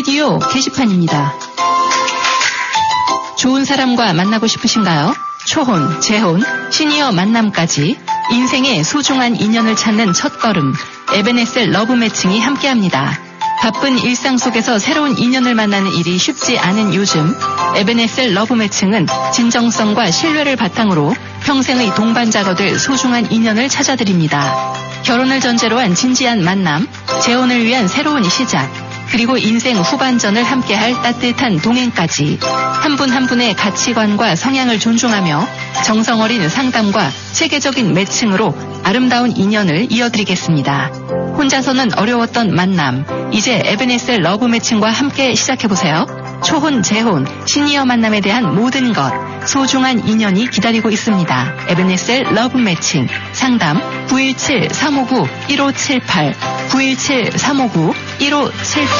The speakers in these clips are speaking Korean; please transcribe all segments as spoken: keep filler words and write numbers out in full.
K-라디오 게시판입니다. 좋은 사람과 만나고 싶으신가요? 초혼, 재혼, 시니어 만남까지 인생의 소중한 인연을 찾는 첫걸음 에베네셀 러브 매칭이 함께합니다. 바쁜 일상 속에서 새로운 인연을 만나는 일이 쉽지 않은 요즘 에베네셀 러브 매칭은 진정성과 신뢰를 바탕으로 평생의 동반자가 될 소중한 인연을 찾아드립니다. 결혼을 전제로 한 진지한 만남, 재혼을 위한 새로운 시작, 그리고 인생 후반전을 함께할 따뜻한 동행까지 한 분 한 분의 가치관과 성향을 존중하며 정성 어린 상담과 체계적인 매칭으로 아름다운 인연을 이어드리겠습니다. 혼자서는 어려웠던 만남, 이제 에베네셀 러브 매칭과 함께 시작해보세요. 초혼, 재혼, 시니어 만남에 대한 모든 것, 소중한 인연이 기다리고 있습니다. 에베네셀 러브 매칭 상담 구일칠 삼오구 일오칠팔 구일칠 삼오구 일오칠팔.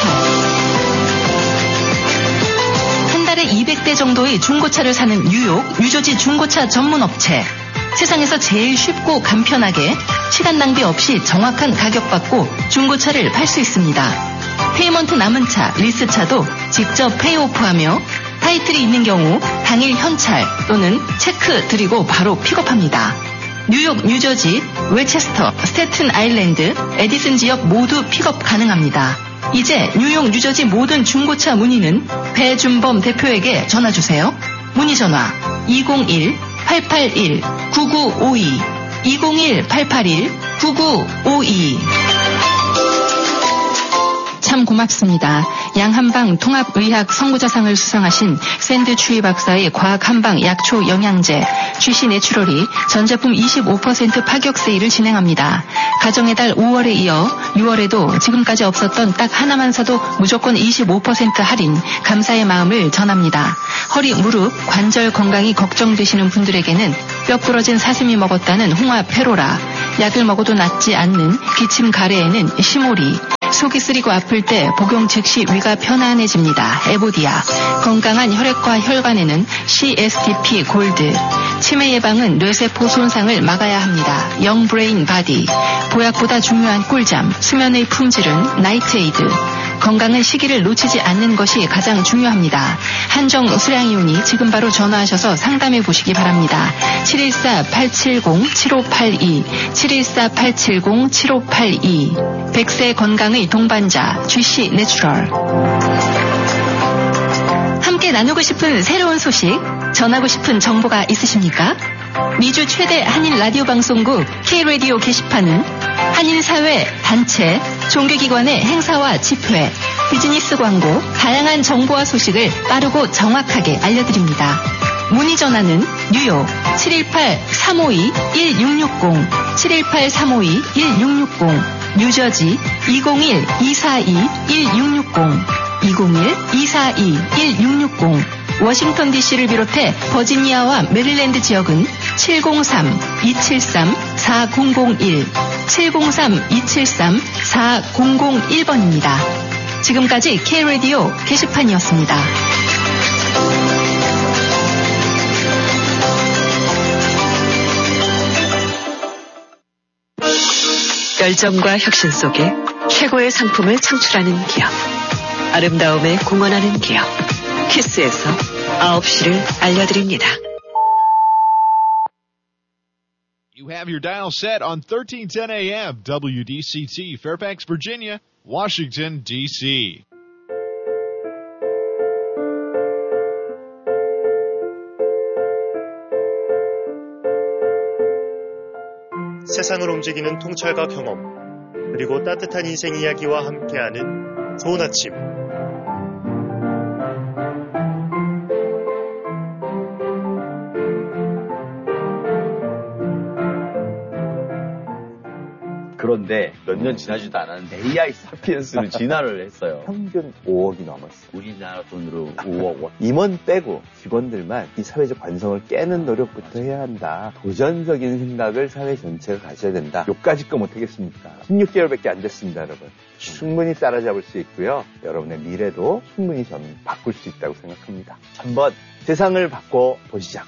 한 달에 이백 대 정도의 중고차를 사는 뉴욕 유조지 중고차 전문 업체. 세상에서 제일 쉽고 간편하게 시간 낭비 없이 정확한 가격 받고 중고차를 팔 수 있습니다. 페이먼트 남은 차, 리스차도 직접 페이오프하며 타이틀이 있는 경우 당일 현찰 또는 체크 드리고 바로 픽업합니다. 뉴욕, 뉴저지, 웨체스터, 스태튼 아일랜드, 에디슨 지역 모두 픽업 가능합니다. 이제 뉴욕, 뉴저지 모든 중고차 문의는 배준범 대표에게 전화주세요. 문의전화 이공일 팔팔일 구구오이 이공일 팔팔일 구구오이. 참 고맙습니다. 양한방 통합의학 선구자상을 수상하신 샌드 추이 박사의 과학 한방 약초 영양제 쥐씨 내추럴이 전 제품 이십오 퍼센트 파격 세일을 진행합니다. 가정의 달 오월에 이어 유월에도 지금까지 없었던 딱 하나만 사도 무조건 이십오 퍼센트 할인, 감사의 마음을 전합니다. 허리, 무릎, 관절 건강이 걱정되시는 분들에게는 뼈 부러진 사슴이 먹었다는 홍합 페로라, 약을 먹어도 낫지 않는 기침 가래에는 시모리, 속이 쓰리고 아플 때 복용 즉시 위가 편안해집니다. 에보디아, 건강한 혈액과 혈관에는 씨에스티피 골드, 치매 예방은 뇌세포 손상을 막아야 합니다. 영브레인 바디, 보약보다 중요한 꿀잠, 수면의 품질은 나이트에이드, 건강은 시기를 놓치지 않는 것이 가장 중요합니다. 한정 수량이오니 지금 바로 전화하셔서 상담해 보시기 바랍니다. 칠일사 팔칠공 칠오팔이 칠일사 팔칠공 칠오팔이. 백 세 건강의 동반자 쥐씨 내추럴. 함께 나누고 싶은 새로운 소식, 전하고 싶은 정보가 있으십니까? 미주 최대 한인 라디오 방송국 K-라디오 게시판은 한인사회, 단체, 종교기관의 행사와 집회, 비즈니스 광고, 다양한 정보와 소식을 빠르고 정확하게 알려드립니다. 문의 전화는 뉴욕 칠일팔 삼오이 일육육공 칠일팔 삼오이 일육육공, 뉴저지 이공일 이사이 일육육공 이공일 이사이 일육육공, 워싱턴 디씨를 비롯해 버지니아와 메릴랜드 지역은 칠공삼 이칠삼 사공공일 칠공삼 이칠삼 사공공일 번입니다. 지금까지 K-라디오 게시판이었습니다. 열정과 혁신 속에 최고의 상품을 창출하는 기업, 아름다움에 공헌하는 기업, 키스에서 아홉 시를 알려드립니다. You have your dial set on thirteen ten A M W D C T, Fairfax, Virginia, Washington, D C 세상을 움직이는 통찰과 경험, 그리고 따뜻한 인생 이야기와 함께하는 좋은 아침. 그런데 몇 년 지나지도 않았는데 에이아이 사피엔스로 진화를 했어요. 평균 오억이 넘었어요. 우리나라 돈으로 오억 원. 임원 빼고 직원들만 이 사회적 관성을 깨는 노력부터 해야 한다. 도전적인 생각을 사회 전체가 가져야 된다. 요까짓 거 못하겠습니까? 십육 개월밖에 안 됐습니다, 여러분. 충분히 따라잡을 수 있고요. 여러분의 미래도 충분히 저는 바꿀 수 있다고 생각합니다. 한번 세상을 바꿔 보시자고요.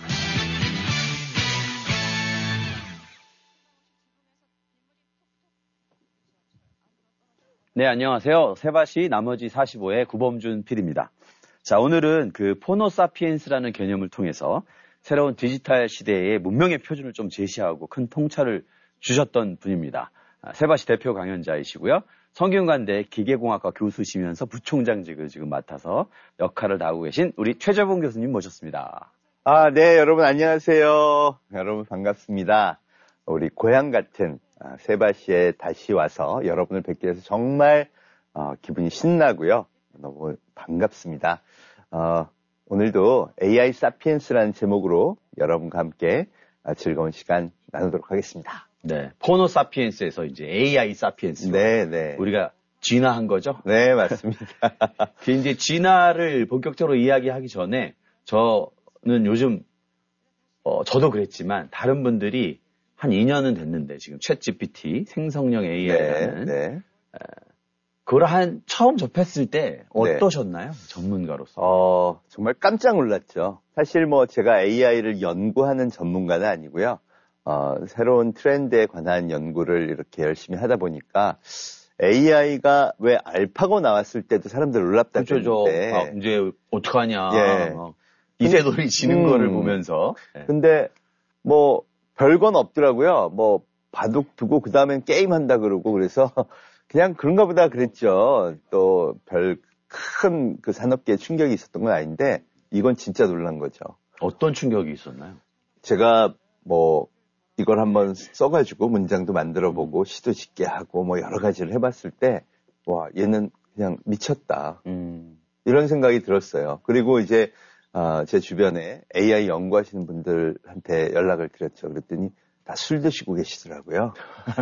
네, 안녕하세요. 세바시 나머지 사십오의 구범준 피디입니다. 자, 오늘은 그 포노사피엔스라는 개념을 통해서 새로운 디지털 시대의 문명의 표준을 좀 제시하고 큰 통찰을 주셨던 분입니다. 세바시 대표 강연자이시고요. 성균관대 기계공학과 교수시면서 부총장직을 지금 맡아서 역할을 다하고 계신 우리 최재봉 교수님 모셨습니다. 아, 네, 여러분 안녕하세요. 여러분 반갑습니다. 우리 고향 같은 세바시에 다시 와서 여러분을 뵙게 돼서 정말 어, 기분이 신나고요. 너무 반갑습니다. 어, 오늘도 에이아이 사피엔스라는 제목으로 여러분과 함께 즐거운 시간 나누도록 하겠습니다. 네, 포노사피엔스에서 이제 에이아이 사피엔스. 네, 네. 우리가 진화한 거죠? 네, 맞습니다. 그 이제 진화를 본격적으로 이야기하기 전에 저는 요즘 어, 저도 그랬지만 다른 분들이 한 이 년은 됐는데 지금 챗 지피티 생성형 에이아이라는 네, 네. 그걸 한 처음 접했을 때 어떠셨나요? 네. 전문가로서. 어, 정말 깜짝 놀랐죠. 사실 뭐 제가 에이아이를 연구하는 전문가는 아니고요. 어, 새로운 트렌드에 관한 연구를 이렇게 열심히 하다 보니까 에이아이가 왜 알파고 나왔을 때도 사람들 놀랍다 그랬는데 아, 이제 어떡하냐. 예. 이세돌이 지는 음, 거를 보면서. 네. 근데 뭐 별건 없더라고요. 뭐 바둑 두고 그 다음엔 게임한다 그러고 그래서 그냥 그런가 보다 그랬죠. 또 별 큰 그 산업계에 충격이 있었던 건 아닌데 이건 진짜 놀란 거죠. 어떤 충격이 있었나요? 제가 뭐 이걸 한번 써가지고 문장도 만들어보고 시도 짓게 하고 뭐 여러 가지를 해봤을 때 와 얘는 그냥 미쳤다. 음. 이런 생각이 들었어요. 그리고 이제 어, 제 주변에 에이아이 연구하시는 분들한테 연락을 드렸죠. 그랬더니 다 술 드시고 계시더라고요.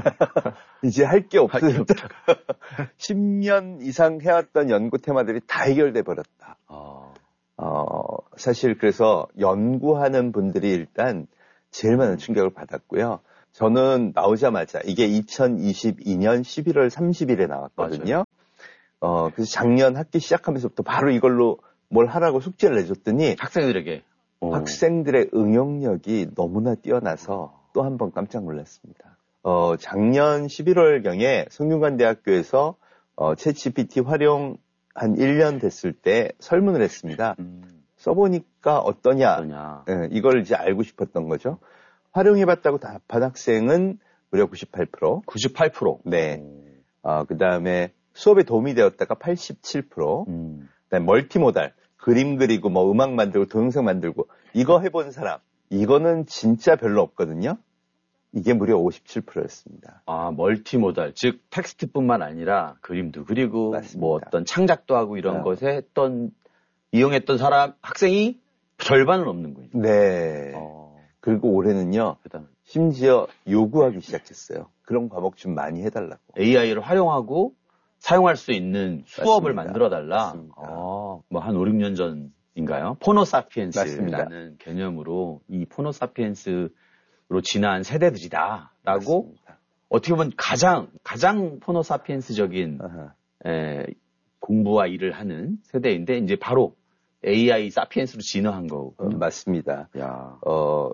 이제 할 게 없어요. 십 년 이상 해왔던 연구 테마들이 다 해결돼 버렸다. 어. 어, 사실 그래서 연구하는 분들이 일단 제일 많은 충격을 받았고요. 저는 나오자마자 이게 이천이십이 년 십일월 삼십일에 나왔거든요. 어, 그래서 작년 학기 시작하면서부터 바로 이걸로 뭘 하라고 숙제를 내줬더니 학생들에게 오. 학생들의 응용력이 너무나 뛰어나서 또 한 번 깜짝 놀랐습니다. 어, 작년 십일월경에 성균관대학교에서 어, 챗지피티 활용 한 일 년 됐을 때 설문을 했습니다. 음. 써보니까 어떠냐, 어떠냐. 네, 이걸 이제 알고 싶었던 거죠. 활용해봤다고 답한 학생은 무려 구십팔 퍼센트. 구십팔 퍼센트. 네. 어, 그 다음에 수업에 도움이 되었다가 팔십칠 퍼센트. 음. 그다음에 멀티모달, 그림 그리고 뭐 음악 만들고 동영상 만들고 이거 해본 사람, 이거는 진짜 별로 없거든요. 이게 무려 오십칠 퍼센트였습니다. 아, 멀티모달, 즉 텍스트뿐만 아니라 그림도 그리고 맞습니다. 뭐 어떤 창작도 하고 이런 어. 것에 했던 이용했던 사람 학생이 절반은 없는 거예요. 네. 어. 그리고 올해는요. 그다음 심지어 요구하기 시작했어요. 그런 과목 좀 많이 해달라고. 에이아이를 활용하고 사용할 수 있는 수업을 만들어달라. 아, 뭐 한 오, 육 년 전인가요? 포노사피엔스라는 맞습니다. 개념으로 이 포노사피엔스로 진화한 세대들이다라고 맞습니다. 어떻게 보면 가장 가장 포노사피엔스적인 에, 공부와 일을 하는 세대인데 이제 바로 에이아이 사피엔스로 진화한 거고. 어, 맞습니다. 야. 어,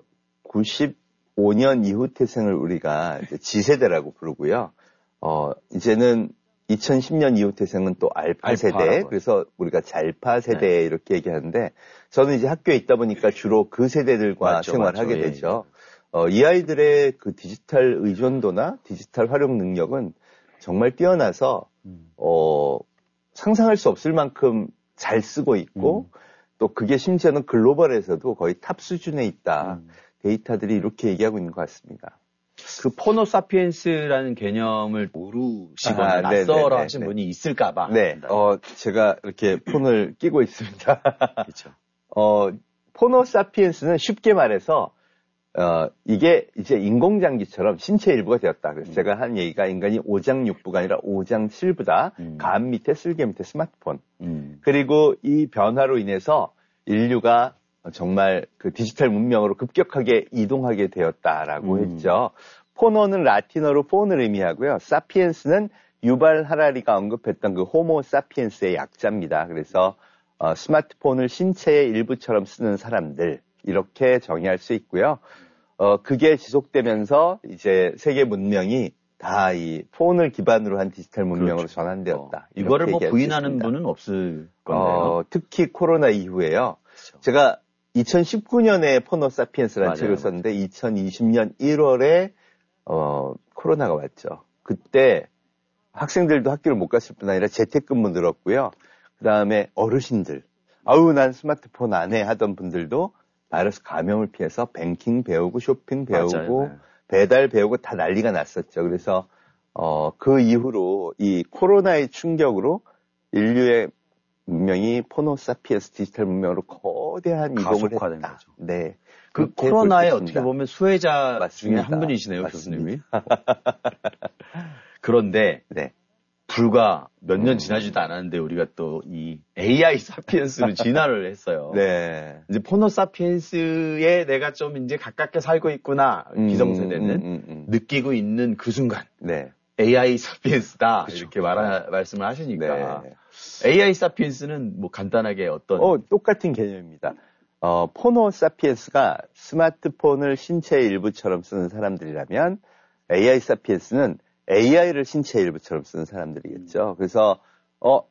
구십오 년 이후 태생을 우리가 이제 지세대라고 부르고요. 어, 이제는 이천십 년 이후 태생은 또 알파 세대, 그래서 우리가 잘파 세대 네. 이렇게 얘기하는데 저는 이제 학교에 있다 보니까 주로 그 세대들과 맞죠, 생활하게 맞죠. 되죠. 예. 어, 이 아이들의 그 디지털 의존도나 디지털 활용 능력은 정말 뛰어나서 음. 어, 상상할 수 없을 만큼 잘 쓰고 있고 음. 또 그게 심지어는 글로벌에서도 거의 탑 수준에 있다. 음. 데이터들이 이렇게 얘기하고 있는 것 같습니다. 그 포노사피엔스라는 개념을 모르시거나 아, 낯설어 하신 분이 있을까봐. 네. 어, 제가 이렇게 폰을 끼고 있습니다. 그렇죠. 어, 포노사피엔스는 쉽게 말해서, 어, 이게 이제 인공장기처럼 신체 일부가 되었다. 그래서 음. 제가 한 얘기가 인간이 오장육부가 아니라 오장칠부다. 음. 간 밑에 쓸개 밑에 스마트폰. 음. 그리고 이 변화로 인해서 인류가 정말 그 디지털 문명으로 급격하게 이동하게 되었다라고 음. 했죠. 포노는 라틴어로 폰을 의미하고요. 사피엔스는 유발 하라리가 언급했던 그 호모 사피엔스의 약자입니다. 그래서 어, 스마트폰을 신체의 일부처럼 쓰는 사람들 이렇게 정의할 수 있고요. 어, 그게 지속되면서 이제 세계 문명이 다 이 폰을 기반으로 한 디지털 문명으로 그렇죠. 전환되었다. 어, 이거를 뭐 부인하는 분은 없을 건데요. 어, 특히 코로나 이후에요. 그렇죠. 제가 이천십구 년에 포노사피엔스라는 맞아요, 책을 맞아요. 썼는데 이천이십 년 일월에 어, 코로나가 왔죠. 그때 학생들도 학교를 못 갔을 뿐 아니라 재택근무 늘었고요. 그 다음에 어르신들, 아우 난 스마트폰 안 해 하던 분들도 바이러스 감염을 피해서 뱅킹 배우고 쇼핑 배우고 맞아요, 네. 배달 배우고 다 난리가 났었죠. 그래서 어, 그 이후로 이 코로나의 충격으로 인류의 문명이 포노사피엔스 디지털 문명으로 거대한 이동을 가속화된 했다. 거죠. 네. 그 그렇게 코로나의 볼 수 있습니다. 어떻게 보면 수혜자 맞습니다. 중에 한 분이시네요, 맞습니다. 교수님이. 그런데 네. 불과 몇 년 음. 지나지도 않았는데 우리가 또 이 에이아이 사피엔스로 진화를 했어요. 네. 이제 포노 사피엔스에 내가 좀 이제 가깝게 살고 있구나, 음, 기성세대는 음, 음, 음. 느끼고 있는 그 순간 네. 에이아이 사피엔스다 그쵸. 이렇게 말 말씀을 하시니까 네. 에이아이 사피엔스는 뭐 간단하게 어떤 어, 똑같은 개념입니다. 어, 포노 사피엔스가 스마트폰을 신체의 일부처럼 쓰는 사람들이라면 에이아이 사피엔스는 에이아이를 신체의 일부처럼 쓰는 사람들이겠죠. 그래서 어,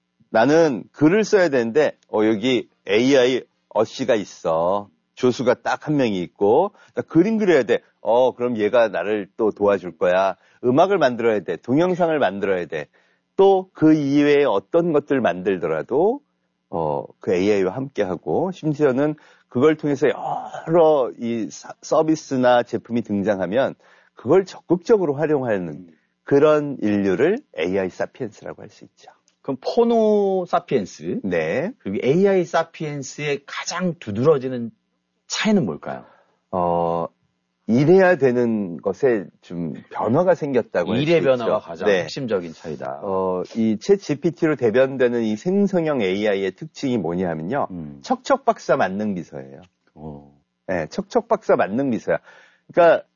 나는 글을 써야 되는데 어, 여기 에이아이 어씨가 있어. 조수가 딱 한 명이 있고 나 그림 그려야 돼. 어, 그럼 얘가 나를 또 도와줄 거야. 음악을 만들어야 돼. 동영상을 만들어야 돼. 또 그 이외에 어떤 것들을 만들더라도 어, 그 에이아이와 함께하고 심지어는 그걸 통해서 여러 이 사, 서비스나 제품이 등장하면 그걸 적극적으로 활용하는 그런 인류를 에이아이 사피엔스라고 할 수 있죠. 그럼 포노 사피엔스 네. 그리고 에이아이 사피엔스의 가장 두드러지는 차이는 뭘까요? 어, 이래야 되는 것에 좀 변화가 생겼다고 할 수 있죠. 일의 변화가 가장 네. 핵심적인 차이다. 어, 이 챗 지피티로 대변되는 이 생성형 에이아이의 특징이 뭐냐 하면요. 음. 척척박사 만능 비서예요. 어. 네, 척척박사 만능 비서야. 그러니까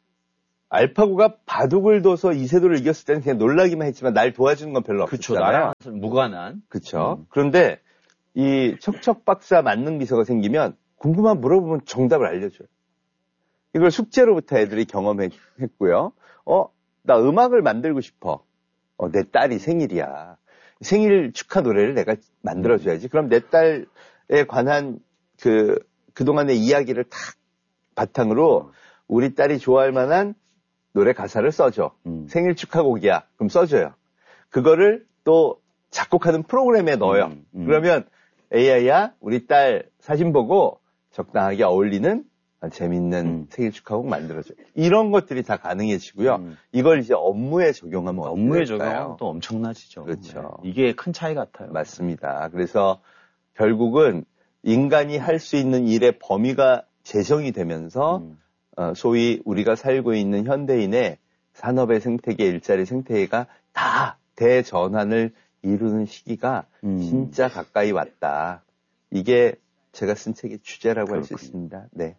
알파고가 바둑을 둬서 이세돌을 이겼을 때는 그냥 놀라기만 했지만 날 도와주는 건 별로 그쵸, 없었잖아요. 나랑 무관한. 그렇죠. 음. 그런데 이 척척박사 만능 비서가 생기면 궁금한 물어보면 정답을 알려줘요. 이걸 숙제로부터 애들이 경험했고요. 어, 나 음악을 만들고 싶어. 어, 내 딸이 생일이야. 생일 축하 노래를 내가 만들어줘야지. 그럼 내 딸에 관한 그, 그동안의 이야기를 탁 바탕으로 우리 딸이 좋아할 만한 노래 가사를 써줘. 음. 생일 축하곡이야. 그럼 써줘요. 그거를 또 작곡하는 프로그램에 넣어요. 음, 음. 그러면 에이아이야, 우리 딸 사진 보고 적당하게 어울리는 재밌는 음. 생일 축하곡 만들어줘요. 이런 것들이 다 가능해지고요. 음. 이걸 이제 업무에 적용하면 어떻게 업무에 될까요? 적용하면 또 엄청나지죠. 그렇죠. 네. 이게 큰 차이 같아요. 맞습니다. 그래서 결국은 인간이 할 수 있는 일의 범위가 재정이 되면서 음. 어, 소위 우리가 살고 있는 현대인의 산업의 생태계, 일자리 생태계가 다 대전환을 이루는 시기가 음. 진짜 가까이 왔다. 이게 제가 쓴 책의 주제라고 할 수 그렇군요. 있습니다. 네.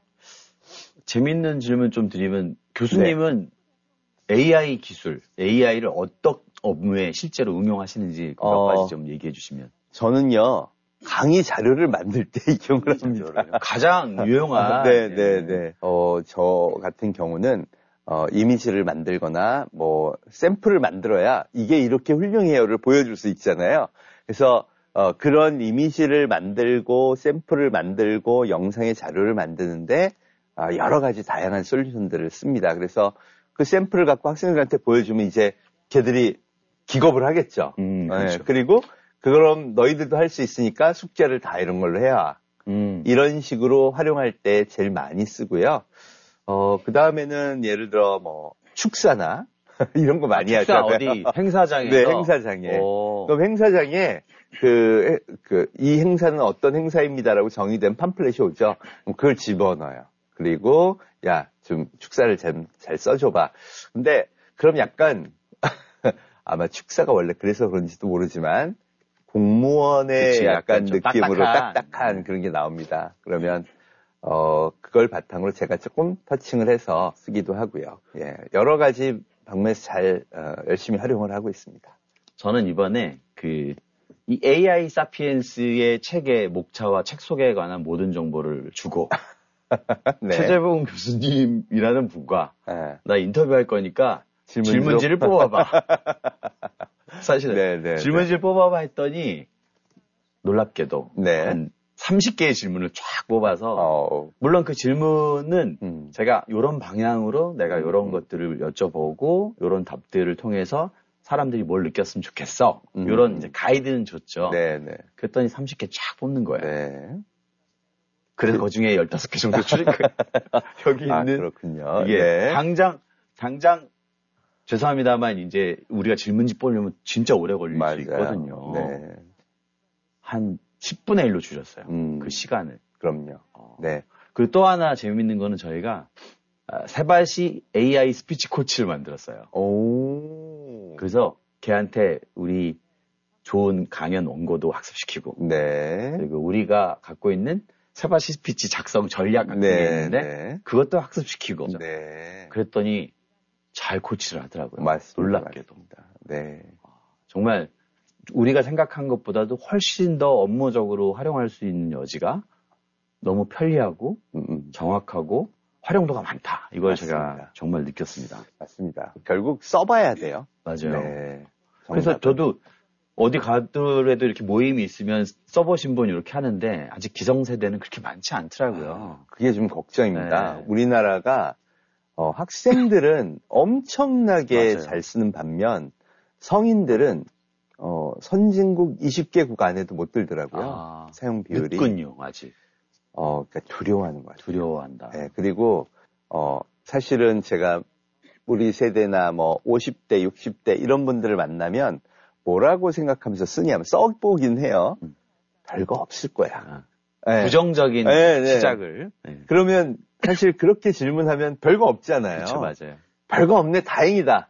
재밌는 질문 좀 드리면 교수님은 에이아이 기술, 에이아이를 어떤 업무에 실제로 응용하시는지 몇 어. 가지 좀 얘기해 주시면. 저는요, 강의 자료를 만들 때 이용을 합니다. 가장 유용한. 네, 네, 네. 어, 저 같은 경우는, 어, 이미지를 만들거나, 뭐, 샘플을 만들어야 이게 이렇게 훌륭해요를 보여줄 수 있잖아요. 그래서, 어, 그런 이미지를 만들고, 샘플을 만들고, 영상의 자료를 만드는데, 아, 여러 가지 다양한 솔루션들을 씁니다. 그래서 그 샘플을 갖고 학생들한테 보여주면 이제 걔들이 기겁을 하겠죠. 음, 그렇죠. 네, 그리고 그럼 너희들도 할 수 있으니까 숙제를 다 이런 걸로 해야. 음. 이런 식으로 활용할 때 제일 많이 쓰고요. 어, 그 다음에는 예를 들어 뭐 축사나 이런 거 많이 축사 하잖아요. 어디 행사장에서. 네, 행사장에. 오. 그럼 행사장에 그, 그, 이 행사는 어떤 행사입니다라고 정의된 팜플렛이 오죠. 그럼 그걸 집어넣어요. 그리고, 야, 좀 축사를 잘, 잘 써줘봐. 근데, 그럼 약간, 아마 축사가 원래 그래서 그런지도 모르지만, 공무원의 그치, 약간 약간 좀 느낌으로 딱딱한. 딱딱한 그런 게 나옵니다. 그러면, 어, 그걸 바탕으로 제가 조금 터칭을 해서 쓰기도 하고요. 예, 여러 가지 방면에서 잘, 어, 열심히 활용을 하고 있습니다. 저는 이번에 그, 이 에이아이 사피엔스의 책의 목차와 책 소개에 관한 모든 정보를 주고, 네. 최재봉 교수님이라는 분과 예. 나 인터뷰할 거니까 질문지를 뽑아봐. 사실은 네네. 질문지를 뽑아봐 했더니 놀랍게도 네. 한 삼십 개의 질문을 쫙 뽑아서 어. 물론 그 질문은 음. 제가 이런 방향으로 내가 이런 음. 것들을 여쭤보고 이런 답들을 통해서 사람들이 뭘 느꼈으면 좋겠어. 음. 이런 이제 가이드는 줬죠. 네네. 그랬더니 삼십 개 쫙 뽑는 거예요. 네. 그래서 그 중에 열다섯 개 정도 줄인 거예요. 여기 아, 있는 그렇군요. 이게 네. 당장 당장 죄송합니다만 이제 우리가 질문지 뽑으려면 진짜 오래 걸릴 맞아요. 수 있거든요. 네. 한 십분의 일로 줄였어요. 음. 그 시간을. 그럼요. 어. 네. 그리고 또 하나 재밌는 거는 저희가 아, 세바시 에이아이 스피치 코치를 만들었어요. 오. 그래서 걔한테 우리 좋은 강연 원고도 학습시키고 네. 그리고 우리가 갖고 있는 세바시 스피치 작성 전략 같은 게 네. 있는데 네. 그것도 학습시키고 네. 그랬더니 잘 코치를 하더라고요. 맞습니다. 놀랍게도. 맞습니다. 네. 정말 우리가 생각한 것보다도 훨씬 더 업무적으로 활용할 수 있는 여지가 너무 편리하고 음, 음. 정확하고 활용도가 많다. 이걸 맞습니다. 제가 정말 느꼈습니다. 맞습니다. 결국 써봐야 돼요. 맞아요. 네. 그래서 정답은. 저도 어디 가더라도 이렇게 모임이 있으면 써보신 분 이렇게 하는데 아직 기성세대는 그렇게 많지 않더라고요. 그게 좀 걱정입니다. 네. 우리나라가 어, 학생들은 엄청나게 맞아요. 잘 쓰는 반면 성인들은 어, 선진국 이십 개국 안에도 못 들더라고요. 아, 사용 비율이. 늦군요, 아직. 어, 그러니까 두려워하는 것 같아요. 두려워한다. 네, 그리고 어, 사실은 제가 우리 세대나 뭐 오십 대, 육십 대 이런 분들을 만나면 뭐라고 생각하면서 쓰냐면 써보긴 해요. 음. 별거 없을 거야. 아, 네. 부정적인 네, 네. 시작을. 네. 그러면 사실 그렇게 질문하면 별거 없잖아요. 그렇죠, 맞아요. 별거 없네, 다행이다.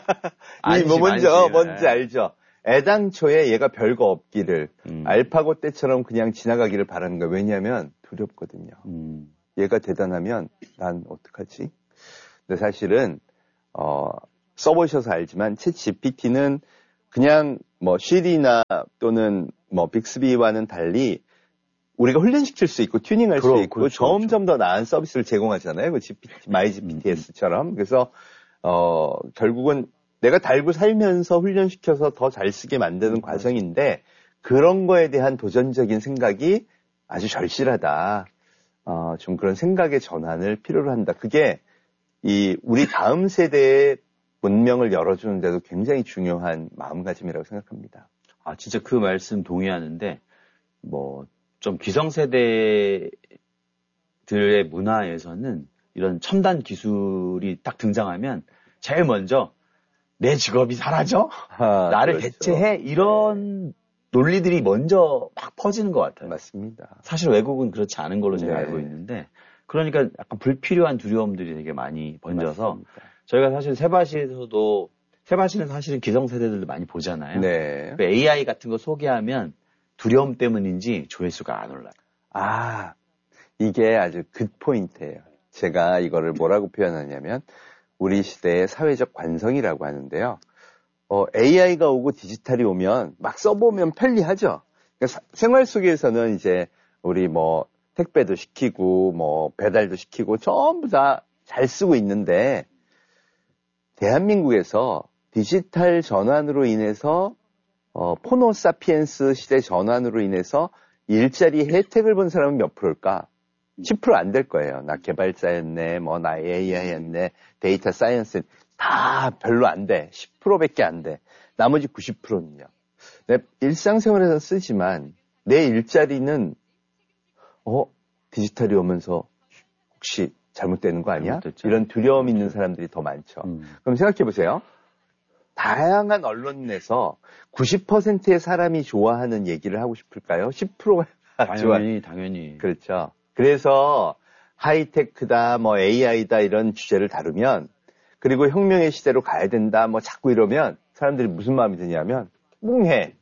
이 뭐 안심, 뭔지, 안심. 어, 뭔지 알죠? 애당초에 얘가 별거 없기를, 음. 알파고 때처럼 그냥 지나가기를 바라는 거예요. 왜냐하면 두렵거든요. 음. 얘가 대단하면 난 어떡하지? 근데 사실은, 어, 써보셔서 알지만, 챗 지피티는 그냥 뭐 쉬리나 또는 뭐 빅스비와는 달리 우리가 훈련시킬 수 있고 튜닝할 그럼, 수 있고 그렇죠, 점점 더 나은 서비스를 제공하잖아요. 그 지피티, 마이 지피티에스처럼. 그래서 어 결국은 내가 달고 살면서 훈련시켜서 더 잘 쓰게 만드는 음, 과정인데 그런 거에 대한 도전적인 생각이 아주 절실하다. 어, 좀 그런 생각의 전환을 필요로 한다. 그게 이 우리 다음 세대의 문명을 열어주는 데도 굉장히 중요한 마음가짐이라고 생각합니다. 아, 진짜 그 말씀 동의하는데, 뭐, 좀 기성세대들의 문화에서는 이런 첨단 기술이 딱 등장하면 제일 먼저 내 직업이 사라져? 아, 나를 그렇죠. 대체해? 이런 논리들이 먼저 막 퍼지는 것 같아요. 맞습니다. 사실 외국은 그렇지 않은 걸로 제가 네. 알고 있는데, 그러니까 약간 불필요한 두려움들이 되게 많이 번져서, 맞습니다. 저희가 사실 세바시에서도, 세바시는 사실은 기성세대들도 많이 보잖아요. 네. 그 에이아이 같은 거 소개하면 두려움 때문인지 조회수가 안 올라요. 아, 이게 아주 굿 포인트예요. 제가 이거를 뭐라고 표현하냐면 우리 시대의 사회적 관성이라고 하는데요. 어, 에이아이가 오고 디지털이 오면 막 써보면 편리하죠. 그러니까 사, 생활 속에서는 이제 우리 뭐 택배도 시키고 뭐 배달도 시키고 전부 다 잘 쓰고 있는데 대한민국에서 디지털 전환으로 인해서 어, 포노사피엔스 시대 전환으로 인해서 일자리 혜택을 본 사람은 몇 프로일까? 십 퍼센트 안 될 거예요. 나 개발자였네, 뭐, 나 에이아이였네, 데이터 사이언스, 다 별로 안 돼. 십 퍼센트밖에 안 돼. 나머지 구십 퍼센트는요. 내 일상생활에서 쓰지만, 내 일자리는, 어, 디지털이 오면서 혹시 잘못되는 거 아니야? 잘못됐죠. 이런 두려움 있는 사람들이 더 많죠. 음. 그럼 생각해 보세요. 다양한 언론에서 구십 퍼센트의 사람이 좋아하는 얘기를 하고 싶을까요? 십 퍼센트가 좋아. 당연히, 당연히. 그렇죠. 그래서 하이테크다, 뭐 에이아이다 이런 주제를 다루면 그리고 혁명의 시대로 가야 된다, 뭐 자꾸 이러면 사람들이 무슨 마음이 드냐면 뭉해.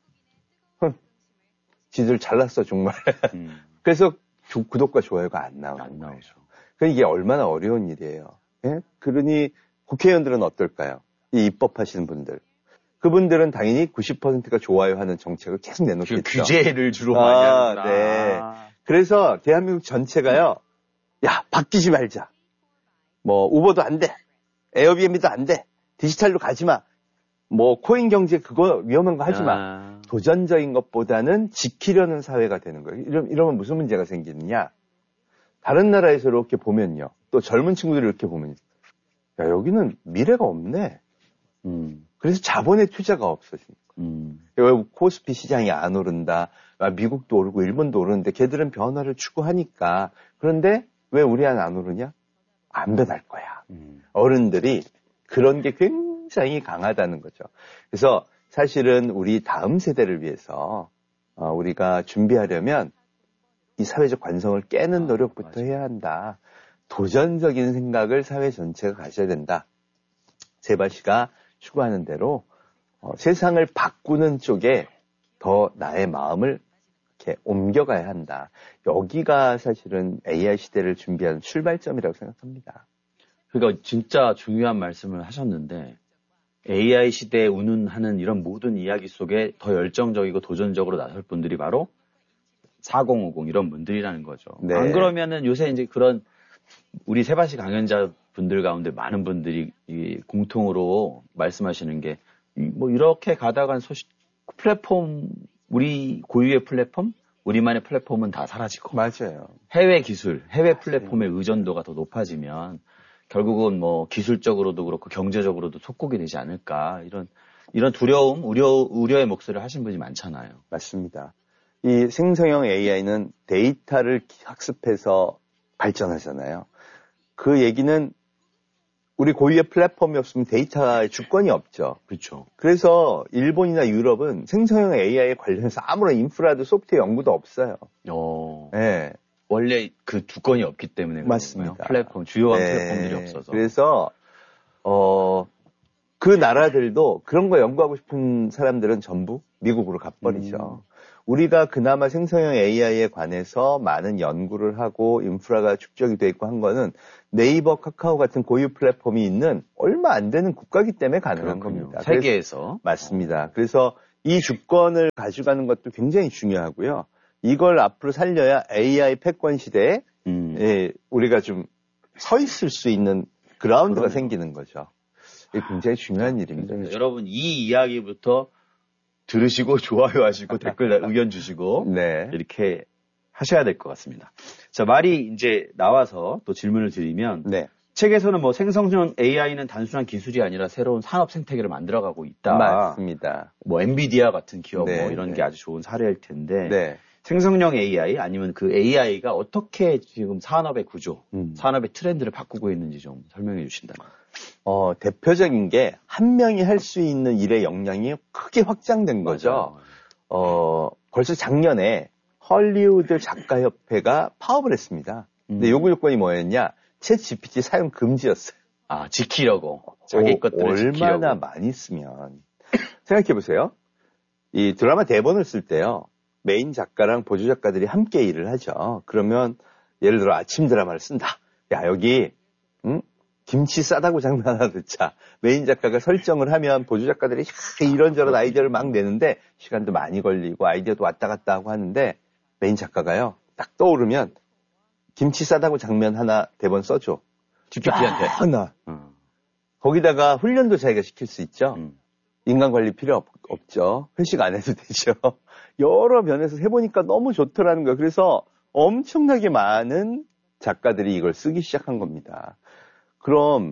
지들 잘났어 정말. 음. 그래서 조, 구독과 좋아요가 안 나오는 안 거예요. 나오죠. 그러니까 이게 얼마나 어려운 일이에요. 예? 그러니 국회의원들은 어떨까요? 이 입법하시는 분들. 그분들은 당연히 구십 퍼센트가 좋아요 하는 정책을 계속 내놓겠죠. 그 규제를 주로 아, 많이 하는구나. 네. 그래서 대한민국 전체가요. 야, 바뀌지 말자. 뭐 우버도 안 돼. 에어비앤비도 안 돼. 디지털로 가지 마. 뭐 코인 경제 그거 위험한 거 하지 마. 아. 도전적인 것보다는 지키려는 사회가 되는 거예요. 이러, 이러면 무슨 문제가 생기느냐. 다른 나라에서 이렇게 보면요. 또 젊은 친구들이 이렇게 보면 야 여기는 미래가 없네. 음. 그래서 자본의 투자가 없어지니까. 음. 코스피 시장이 안 오른다. 미국도 오르고 일본도 오르는데 걔들은 변화를 추구하니까. 그런데 왜 우리는 안 오르냐? 안 변할 거야. 음. 어른들이 그런 게 굉장히 강하다는 거죠. 그래서 사실은 우리 다음 세대를 위해서 어, 우리가 준비하려면 이 사회적 관성을 깨는 노력부터 아, 해야 한다. 도전적인 생각을 사회 전체가 가져야 된다. 세바 씨가 추구하는 대로 어, 세상을 바꾸는 쪽에 더 나의 마음을 이렇게 옮겨가야 한다. 여기가 사실은 에이아이 시대를 준비하는 출발점이라고 생각합니다. 그러니까 진짜 중요한 말씀을 하셨는데 에이아이 시대에 운운하는 이런 모든 이야기 속에 더 열정적이고 도전적으로 나설 분들이 바로 사공오공 이런 분들이라는 거죠. 네. 안 그러면은 요새 이제 그런 우리 세바시 강연자 분들 가운데 많은 분들이 이 공통으로 말씀하시는 게 뭐 이렇게 가다간 소식 플랫폼 우리 고유의 플랫폼 우리만의 플랫폼은 다 사라지고 맞아요. 해외 기술 해외 플랫폼의 의존도가 더 높아지면 결국은 뭐 기술적으로도 그렇고 경제적으로도 속국이 되지 않을까 이런 이런 두려움 우려 우려의 목소리를 하신 분이 많잖아요. 맞습니다. 이 생성형 에이아이는 데이터를 학습해서 발전하잖아요. 그 얘기는 우리 고유의 플랫폼이 없으면 데이터의 주권이 없죠. 그렇죠. 그래서 일본이나 유럽은 생성형 에이아이에 관련해서 아무런 인프라도 소프트웨어 연구도 없어요. 어. 네. 원래 그 주권이 없기 때문에 맞습니다. 플랫폼 주요한 네. 플랫폼들이 없어서. 그래서 어, 그 나라들도 그런 거 연구하고 싶은 사람들은 전부 미국으로 가버리죠. 음. 우리가 그나마 생성형 에이아이에 관해서 많은 연구를 하고 인프라가 축적이 돼 있고 한 거는 네이버, 카카오 같은 고유 플랫폼이 있는 얼마 안 되는 국가기 때문에 가능한 그렇군요. 겁니다. 세계에서. 그래서, 맞습니다. 그래서 이 주권을 가져가는 것도 굉장히 중요하고요. 이걸 앞으로 살려야 에이아이 패권 시대에 음. 예, 우리가 좀 서 있을 수 있는 그라운드가 그러네요. 생기는 거죠. 이게 굉장히 중요한 일입니다. 네, 여러분 이 이야기부터 들으시고 좋아요 하시고 댓글 의견 주시고 네. 이렇게 하셔야 될 것 같습니다. 자, 말이 이제 나와서 또 질문을 드리면 네. 책에서는 뭐 생성형 에이아이는 단순한 기술이 아니라 새로운 산업 생태계를 만들어가고 있다. 맞습니다. 뭐 엔비디아 같은 기업 네. 뭐 이런 네. 게 아주 좋은 사례일 텐데 네. 생성형 에이아이 아니면 그 에이아이가 어떻게 지금 산업의 구조, 음. 산업의 트렌드를 바꾸고 있는지 좀 설명해 주신다면. 어, 대표적인 게 한 명이 할 수 있는 일의 역량이 크게 확장된 거죠. 맞아요. 어, 벌써 작년에 헐리우드 작가협회가 파업을 했습니다. 음. 근데 요구 조건이 뭐였냐? 챗 지피티 사용 금지였어요. 아, 지키려고. 자기 오, 것들을 얼마나 지키려고. 얼마나 많이 쓰면. 생각해 보세요. 이 드라마 대본을 쓸 때요. 메인 작가랑 보조 작가들이 함께 일을 하죠. 그러면 예를 들어 아침 드라마를 쓴다. 야, 여기 응? 김치 싸다고 장면 하나 듣자. 메인 작가가 설정을 하면 보조 작가들이 이런저런 아이디어를 막 내는데 시간도 많이 걸리고 아이디어도 왔다 갔다 하고 하는데 메인 작가가요. 딱 떠오르면 김치 싸다고 장면 하나 대본 써줘. 지피티한테. 하나. 음. 거기다가 훈련도 자기가 시킬 수 있죠. 음. 인간 관리 필요 없, 없죠. 회식 안 해도 되죠. 여러 면에서 해보니까 너무 좋더라는 거예요. 그래서 엄청나게 많은 작가들이 이걸 쓰기 시작한 겁니다. 그럼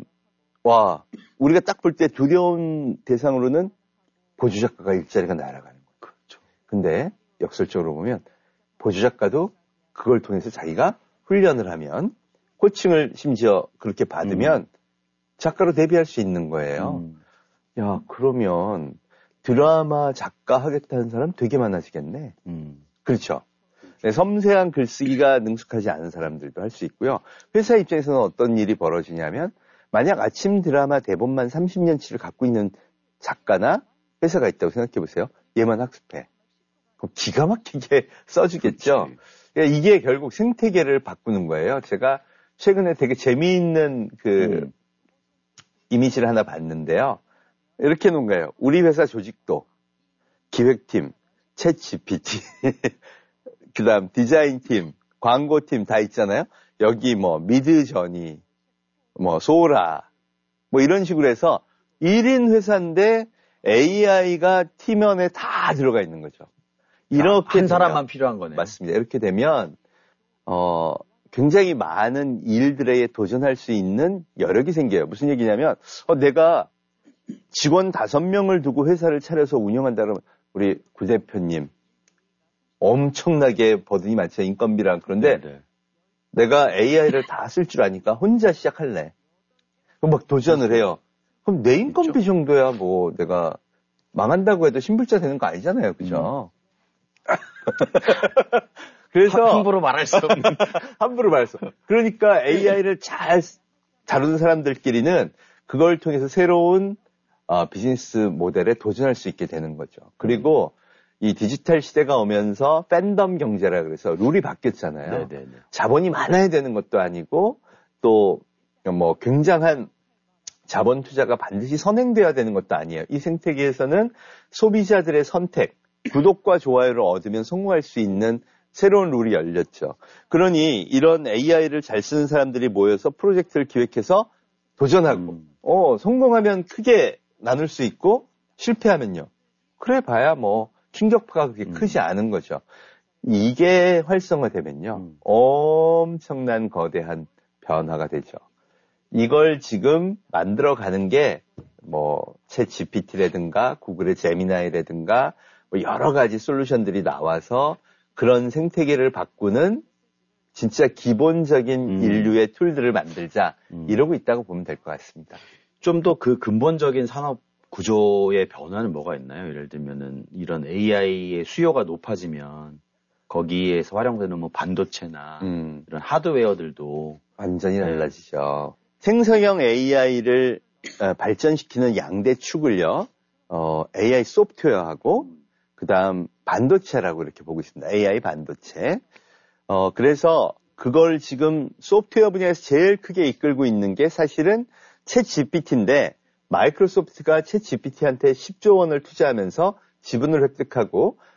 와 우리가 딱 볼 때 두려운 대상으로는 보조 작가가 일자리가 날아가는 거예요. 그렇죠. 근데 역설적으로 보면 보조 작가도 그걸 통해서 자기가 훈련을 하면 코칭을 심지어 그렇게 받으면 음. 작가로 데뷔할 수 있는 거예요. 음. 야 그러면 드라마 작가 하겠다는 사람 되게 많아지겠네. 음. 그렇죠. 네, 섬세한 글쓰기가 능숙하지 않은 사람들도 할 수 있고요. 회사 입장에서는 어떤 일이 벌어지냐면 만약 아침 드라마 대본만 삼십 년치를 갖고 있는 작가나 회사가 있다고 생각해 보세요. 얘만 학습해. 그럼 기가 막히게 써주겠죠. 그러니까 이게 결국 생태계를 바꾸는 거예요. 제가 최근에 되게 재미있는 그 음. 이미지를 하나 봤는데요. 이렇게 놓은 거예요. 우리 회사 조직도 기획팀, 챗 지피티, 그 다음 디자인팀, 광고팀 다 있잖아요. 여기 뭐 미드저니, 뭐 소라, 뭐 이런 식으로 해서 일 인 회사인데 에이아이가 팀원에 다 들어가 있는 거죠. 이렇게 한 사람만 되면, 필요한 거네요. 맞습니다. 이렇게 되면 어 굉장히 많은 일들에 도전할 수 있는 여력이 생겨요. 무슨 얘기냐면 어, 내가 직원 다섯 명을 두고 회사를 차려서 운영한다 그러면 우리 구 대표님 엄청나게 버든이 많죠. 인건비랑. 그런데 네네. 내가 에이아이를 다 쓸 줄 아니까 혼자 시작할래. 그럼 막 도전을 해요. 그럼 내 인건비 그렇죠. 정도야 뭐 내가 망한다고 해도 신불자 되는 거 아니잖아요. 그죠? 음. 그래서 함부로 말할 수 없는. 함부로 말할 수 없는. 그러니까 에이아이를 잘 다루는 사람들끼리는 그걸 통해서 새로운 어, 비즈니스 모델에 도전할 수 있게 되는 거죠. 그리고 이 디지털 시대가 오면서 팬덤 경제라 그래서 룰이 바뀌었잖아요. 네네네. 자본이 많아야 되는 것도 아니고 또 뭐 굉장한 자본 투자가 반드시 선행돼야 되는 것도 아니에요. 이 생태계에서는 소비자들의 선택, 구독과 좋아요를 얻으면 성공할 수 있는 새로운 룰이 열렸죠. 그러니 이런 에이아이를 잘 쓰는 사람들이 모여서 프로젝트를 기획해서 도전하고 음. 어, 성공하면 크게 나눌 수 있고 실패하면요. 그래 봐야 뭐 충격파가 그렇게 음. 크지 않은 거죠. 이게 활성화되면요. 음. 엄청난 거대한 변화가 되죠. 이걸 지금 만들어가는 게 뭐 챗 지피티라든가 구글의 제미나이라든가 뭐 여러 가지 솔루션들이 나와서 그런 생태계를 바꾸는 진짜 기본적인 음. 인류의 툴들을 만들자 음. 이러고 있다고 보면 될 것 같습니다. 좀 더 그 근본적인 산업 구조의 변화는 뭐가 있나요? 예를 들면은 이런 에이아이의 수요가 높아지면 거기에서 활용되는 뭐 반도체나 음. 이런 하드웨어들도 완전히 네. 달라지죠. 생성형 에이아이를 어, 발전시키는 양대 축을요. 어, 에이아이 소프트웨어하고 그다음 반도체라고 이렇게 보고 있습니다. 에이아이 반도체. 어, 그래서 그걸 지금 소프트웨어 분야에서 제일 크게 이끌고 있는 게 사실은 챗 지피티인데 마이크로소프트가 챗 지피티한테 십조 원을 투자하면서 지분을 획득하고